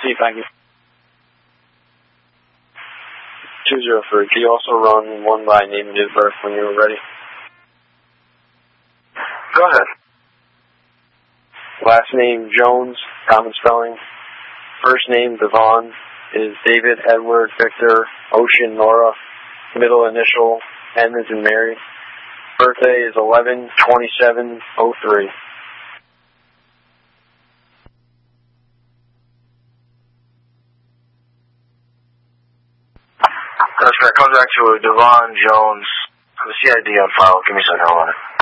see if I can. 203. Can you also run one by name and date of birth when you're ready? Go ahead. Last name, Jones, common spelling. First name, Devon, is David, Edward, Victor, Ocean, Nora. Middle initial, M as in Mary. Birthday is 11/27/03. That's right. Comes back to Devon Jones. The CID on file. Give me a second. Hold on.